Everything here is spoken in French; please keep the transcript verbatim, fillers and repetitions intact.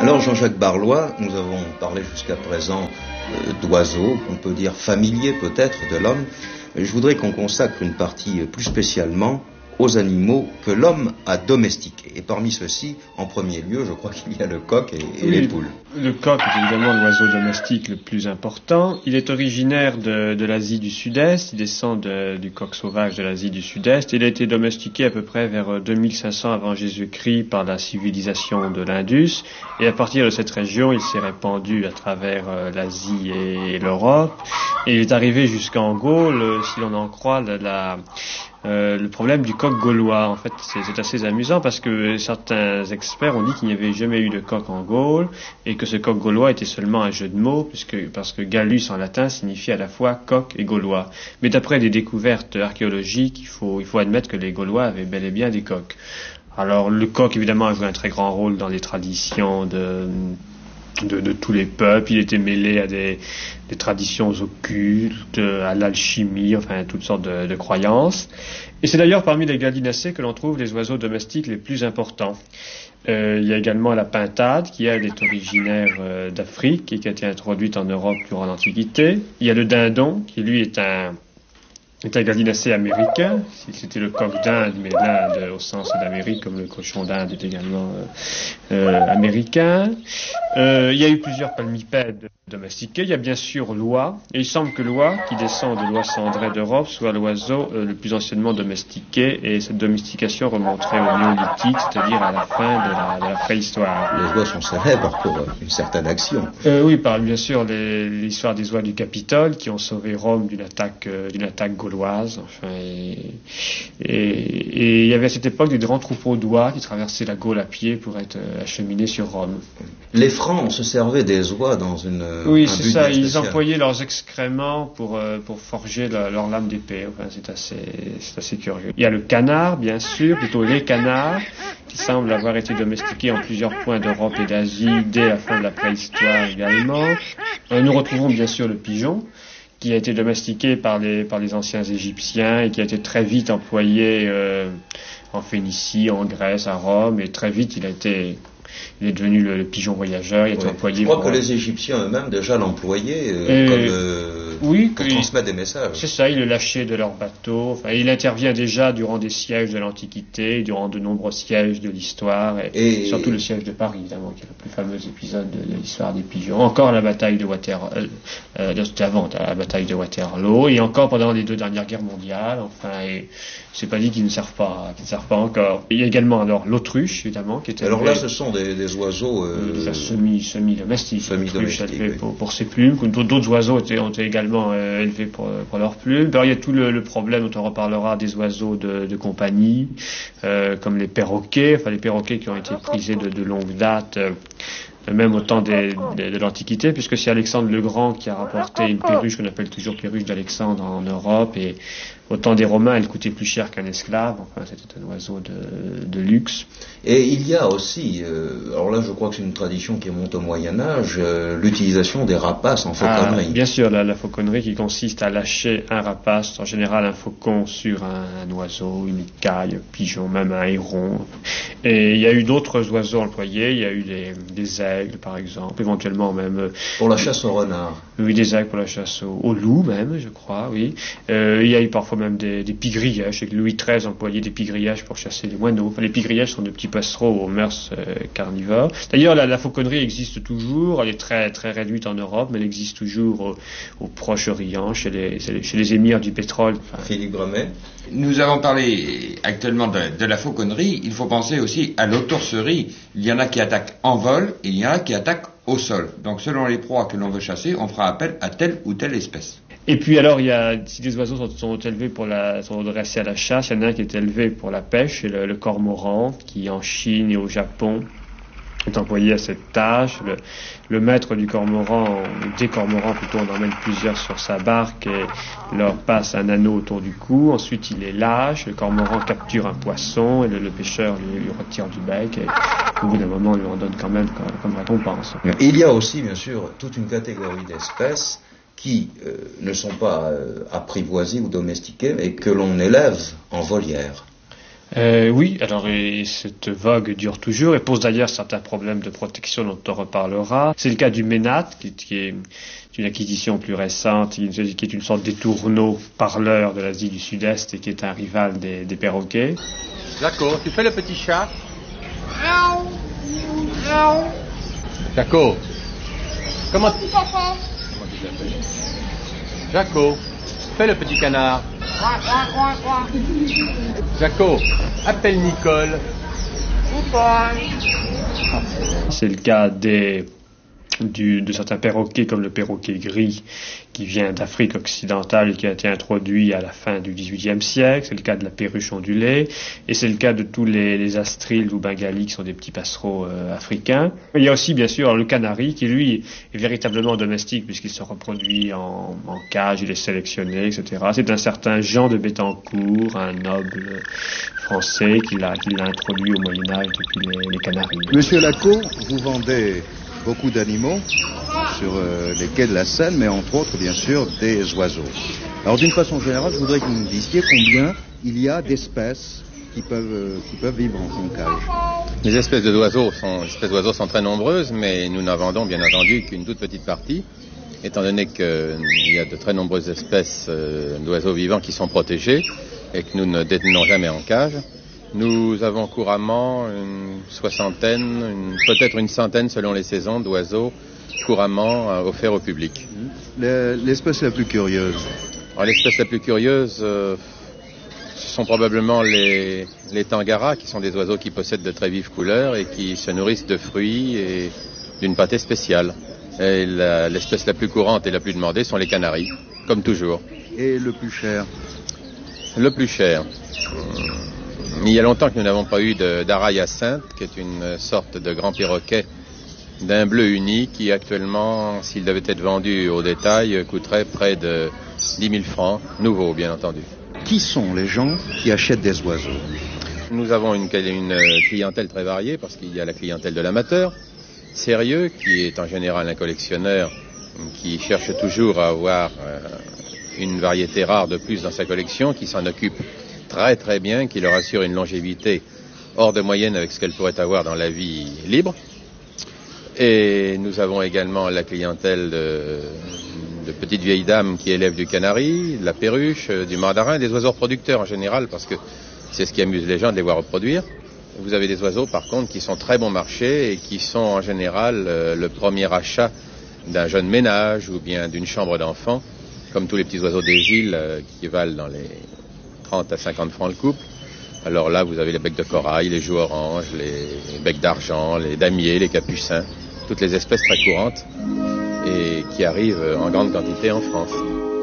Alors Jean-Jacques Barlois, nous avons parlé jusqu'à présent euh, d'oiseaux, on peut dire familiers peut-être de l'homme. Je voudrais qu'on consacre une partie euh, plus spécialement aux animaux que l'homme a domestiqués. Et parmi ceux-ci, en premier lieu, je crois qu'il y a le coq et, et oui, les poules. Le coq est évidemment l'oiseau domestique le plus important. Il est originaire de, de l'Asie du Sud-Est, il descend de, du coq sauvage de l'Asie du Sud-Est. Il a été domestiqué à peu près vers deux mille cinq cents avant Jésus-Christ par la civilisation de l'Indus. Et à partir de cette région, il s'est répandu à travers euh, l'Asie et, et l'Europe. Et il est arrivé jusqu'en Gaule, si l'on en croit la... la Euh, le problème du coq gaulois. En fait, c'est, c'est assez amusant parce que certains experts ont dit qu'il n'y avait jamais eu de coq en Gaule et que ce coq gaulois était seulement un jeu de mots puisque, parce que Gallus en latin signifie à la fois coq et gaulois. Mais d'après des découvertes archéologiques, il faut, il faut admettre que les Gaulois avaient bel et bien des coqs. Alors, le coq, évidemment, a joué un très grand rôle dans les traditions de... De, de tous les peuples. Il était mêlé à des, des traditions occultes, à l'alchimie, enfin toutes sortes de, de croyances. Et c'est d'ailleurs parmi les gallinacés que l'on trouve les oiseaux domestiques les plus importants. Euh, il y a également la pintade, qui elle est originaire euh, d'Afrique et qui a été introduite en Europe durant l'Antiquité. Il y a le dindon, qui lui est un C'est un gallinacé américain. C'était le coq d'Inde, mais l'Inde au sens d'Amérique, comme le cochon d'Inde est également euh, euh, américain. Euh, il y a eu plusieurs palmipèdes domestiqués. Il y a bien sûr l'oie, et il semble que l'oie, qui descend de l'oie cendrée d'Europe, soit l'oiseau euh, le plus anciennement domestiqué, et cette domestication remonterait au néolithique, c'est-à-dire à la fin de la, de la préhistoire. Les oies sont célèbres pour une certaine action. Euh, oui, par bien sûr les, l'histoire des oies du Capitole, qui ont sauvé Rome d'une attaque, euh, d'une attaque gauloise. Enfin, et, et, et il y avait à cette époque des grands troupeaux d'oies qui traversaient la Gaule à pied pour être euh, acheminés sur Rome. Les Francs se servaient des oies dans une... Oui, c'est ça. Ils employaient leurs excréments pour euh, pour forger la, leur lame d'épée. Enfin, c'est assez c'est assez curieux. Il y a le canard, bien sûr, plutôt les canards, qui semblent avoir été domestiqués en plusieurs points d'Europe et d'Asie dès la fin de la préhistoire également. Euh, nous retrouvons bien sûr le pigeon, qui a été domestiqué par les par les anciens Égyptiens et qui a été très vite employé euh, en Phénicie, en Grèce, à Rome, et très vite il a été Il est devenu le, le pigeon voyageur. Il a été oui. employé. Je crois pour... que les Égyptiens eux-mêmes déjà l'employaient euh, comme euh, oui, pour transmettre des messages. C'est ça, ils le lâchaient de leur bateau. Enfin, il intervient déjà durant des sièges de l'Antiquité, durant de nombreux sièges de l'histoire, et, et surtout le siège de Paris, évidemment, qui est le plus fameux épisode de, de l'histoire des pigeons. Encore la bataille de Waterloo, euh, euh, c'était avant la bataille de Waterloo, et encore pendant les deux dernières guerres mondiales. Enfin, et c'est pas dit qu'ils ne servent pas, qu'ils ne servent pas encore. Il y a également alors l'autruche, évidemment, qui était. Alors élevée, là, ce sont des, des oiseaux euh, semi semi domestiques. Semi domestiques. Élevée Oui. pour, pour ses plumes. D'autres oiseaux étaient, ont été également euh, élevés pour, pour leurs plumes. Alors, il y a tout le, le problème dont on reparlera des oiseaux de, de compagnie, euh, comme les perroquets, enfin les perroquets qui ont été prisés de, de longue date. Euh, même au temps des, de, de l'Antiquité, puisque c'est Alexandre le Grand qui a rapporté une perruche qu'on appelle toujours perruche d'Alexandre en Europe, et au temps des Romains, elle coûtait plus cher qu'un esclave. Enfin, c'était un oiseau de, de luxe. Et il y a aussi, euh, alors là, je crois que c'est une tradition qui remonte au Moyen Âge, euh, l'utilisation des rapaces en fauconnerie. Ah, bien sûr, la, la fauconnerie qui consiste à lâcher un rapace, en général un faucon sur un, un oiseau, une écaille, un pigeon, même un héron. Et il y a eu d'autres oiseaux employés. Il y a eu des, des aigles, par exemple, éventuellement même. Pour la chasse au renard. Oui, des aigles pour la chasse au, au loup, même, je crois, oui. Euh, il y a eu parfois même des, des pigrillages. Et que Louis treize employait des pigrillages pour chasser les moineaux. Enfin, les pigrillages sont de petits passereaux aux mœurs euh, carnivores. D'ailleurs, la, la fauconnerie existe toujours. Elle est très très réduite en Europe, mais elle existe toujours au, au Proche-Orient, chez les, chez les émirs du pétrole. Enfin, Philippe Gremet. Nous avons parlé actuellement de, de la fauconnerie. Il faut penser aussi à l'autorcerie. Il y en a qui attaquent en vol et il y en a qui attaquent au sol. Donc, selon les proies que l'on veut chasser, on fera appel à telle ou telle espèce. Et puis alors, il y a, si des oiseaux sont, sont élevés pour la, sont dressés à la chasse, il y en a un qui est élevé pour la pêche, c'est le, le cormoran, qui en Chine et au Japon est employé à cette tâche. Le, le maître du cormoran, des cormorans plutôt, on emmène plusieurs sur sa barque et leur passe un anneau autour du cou. Ensuite, il les lâche. Le cormoran capture un poisson et le, le pêcheur lui, lui retire du bec. Et au bout d'un moment, on lui en donne quand même comme, comme récompense. Il y a aussi, bien sûr, toute une catégorie d'espèces qui euh, ne sont pas euh, apprivoisées ou domestiquées, mais que l'on élève en volière. Euh, oui, alors et cette vogue dure toujours et pose d'ailleurs certains problèmes de protection dont on reparlera. C'est le cas du ménate, qui, qui est une acquisition plus récente, qui, qui est une sorte d'étourneau parleur de l'Asie du Sud-Est et qui est un rival des, des perroquets. Jaco, tu fais le petit chat? Jaco, comment, comment tu t'appelles? Jaco, fais le petit canard. Jaco, appelle Nicole. C'est le cas des, du, de certains perroquets comme le perroquet gris qui vient d'Afrique occidentale et qui a été introduit à la fin du dix-huitième siècle. C'est le cas de la perruche ondulée et c'est le cas de tous les, les astriles ou bengalis qui sont des petits passereaux euh, africains. Il y a aussi bien sûr le canari qui lui est véritablement domestique puisqu'il se reproduit en, en cage, il est sélectionné, et cetera. C'est un certain Jean de Bettencourt, un noble français qui l'a, qui l'a introduit au Moyen-Âge depuis les, les Canaries. Monsieur Lacot, vous vendez beaucoup d'animaux sur euh, les quais de la Seine, mais entre autres, bien sûr, des oiseaux. Alors, d'une façon générale, je voudrais que vous me disiez combien il y a d'espèces qui peuvent, euh, qui peuvent vivre en, en cage. Les espèces d'oiseaux sont, les espèces d'oiseaux sont très nombreuses, mais nous n'en vendons bien entendu qu'une toute petite partie, étant donné qu'il y a de très nombreuses espèces euh, d'oiseaux vivants qui sont protégées et que nous ne détenons jamais en cage. Nous avons couramment une soixantaine, une, peut-être une centaine selon les saisons d'oiseaux couramment euh, offerts au public. L'espèce la plus curieuse? Alors, l'espèce la plus curieuse, euh, ce sont probablement les, les tangaras, qui sont des oiseaux qui possèdent de très vives couleurs et qui se nourrissent de fruits et d'une pâtée spéciale. Et la, l'espèce la plus courante et la plus demandée sont les canaris, comme toujours. Et le plus cher? Le plus cher. Il y a longtemps que nous n'avons pas eu de, d'ara-hyacinthe, qui est une sorte de grand perroquet d'un bleu uni qui actuellement, s'il devait être vendu au détail, coûterait près de dix mille francs, nouveau bien entendu. Qui sont les gens qui achètent des oiseaux? Nous avons une, une clientèle très variée parce qu'il y a la clientèle de l'amateur, sérieux, qui est en général un collectionneur qui cherche toujours à avoir euh, une variété rare de plus dans sa collection, qui s'en occupe très très bien, qui leur assure une longévité hors de moyenne avec ce qu'elle pourrait avoir dans la vie libre. Et nous avons également la clientèle de, de petites vieilles dames qui élèvent du canari, de la perruche, du mandarin, des oiseaux reproducteurs en général, parce que c'est ce qui amuse les gens de les voir reproduire. Vous avez des oiseaux par contre qui sont très bon marché et qui sont en général euh, le premier achat d'un jeune ménage ou bien d'une chambre d'enfant, comme tous les petits oiseaux des îles euh, qui valent dans les trente à cinquante francs le couple. Alors là, vous avez les becs de corail, les joues oranges, les becs d'argent, les damiers, les capucins, toutes les espèces très courantes et qui arrivent en grande quantité en France.